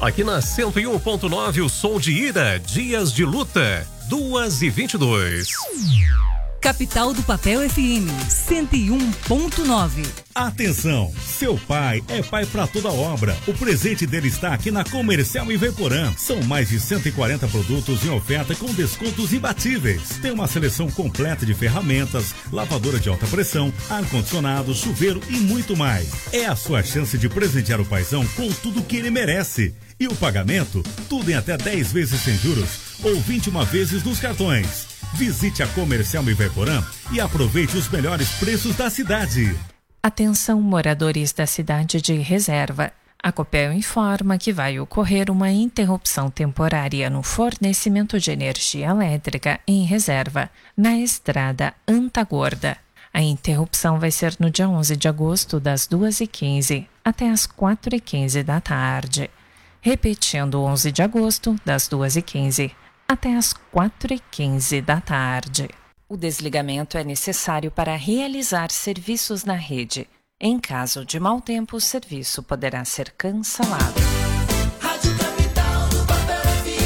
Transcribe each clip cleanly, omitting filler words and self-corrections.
Aqui na 101.9, o som de ira, dias de luta, 2h22. Capital do Papel FM 101.9. Atenção, seu pai é pai para toda obra. O presente dele está aqui na Comercial Iveporã. São mais de 140 produtos em oferta com descontos imbatíveis. Tem uma seleção completa de ferramentas, lavadora de alta pressão, ar-condicionado, chuveiro e muito mais. É a sua chance de presentear o paizão com tudo que ele merece. E o pagamento? Tudo em até 10 vezes sem juros ou 21 vezes nos cartões. Visite a Comercial Iveporã e aproveite os melhores preços da cidade. Atenção, moradores da cidade de Reserva. A Copel informa que vai ocorrer uma interrupção temporária no fornecimento de energia elétrica em Reserva, na estrada Antagorda. A interrupção vai ser no dia 11 de agosto, das 2h15 até as 4h15 da tarde. Repetindo, 11 de agosto, das 2h15 até as 4h15 da tarde. O desligamento é necessário para realizar serviços na rede. Em caso de mau tempo, o serviço poderá ser cancelado. Rádio Capital do Papel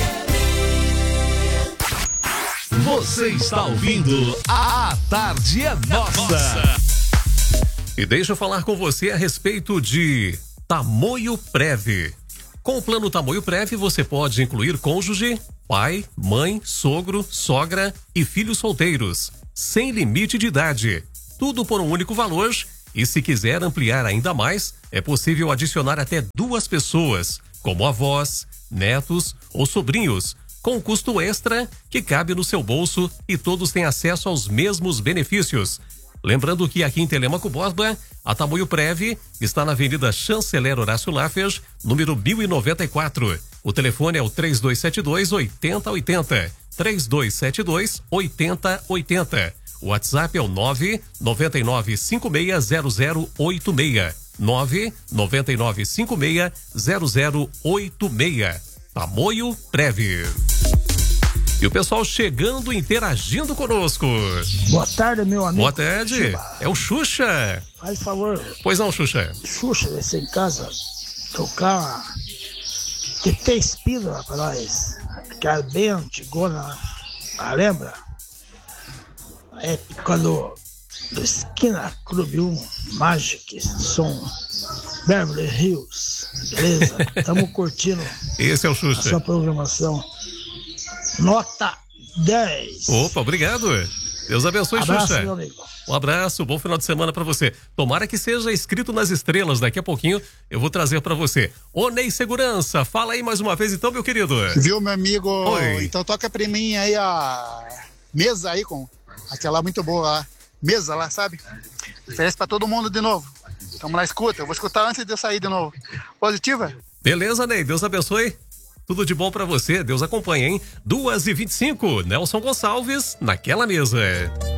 FM. Você está ouvindo A Tarde é Nossa. E deixa eu falar com você a respeito de Tamoio Prev. Com o plano Tamoio Prev, você pode incluir cônjuge, pai, mãe, sogro, sogra e filhos solteiros, sem limite de idade. Tudo por um único valor, e se quiser ampliar ainda mais, é possível adicionar até 2 pessoas, como avós, netos ou sobrinhos, com custo extra que cabe no seu bolso e todos têm acesso aos mesmos benefícios. Lembrando que aqui em Telêmaco Borba, a Tamoio Prev está na Avenida Chanceler Horácio Laffers, número 1094. O telefone é o 3272-8080. 3272-8080. O WhatsApp é o 999560086. 999560086. Tamoio Prev. E o pessoal chegando, interagindo conosco. Boa tarde, meu amigo. Boa tarde. Xuxa. É o Xuxa. Faz favor. Pois não, Xuxa. Xuxa, descer em casa, tocar que tem espírito pra nós. Aquela bem antigona, lembra? É quando do Esquina Clube 1, Magic, som, Beverly Hills, beleza? Tamo curtindo. Esse é o Xuxa. A sua programação. Nota 10. Opa, obrigado. Deus abençoe, Abraço, Xuxa. meu amigo. Um abraço, bom final de semana pra você. Tomara que seja escrito nas estrelas. Daqui a pouquinho eu vou trazer pra você. Ô, Ney Segurança, fala aí mais uma vez então, meu querido. Viu, meu amigo? Oi. Então toca pra mim aí a mesa aí com aquela muito boa lá. Mesa lá, sabe? Oferece pra todo mundo de novo. Tamo lá, escuta. Eu vou escutar antes de eu sair de novo. Positiva? Beleza, Ney, Deus abençoe. Tudo de bom pra você, Deus acompanhe, hein? 2h25, Nelson Gonçalves, naquela mesa.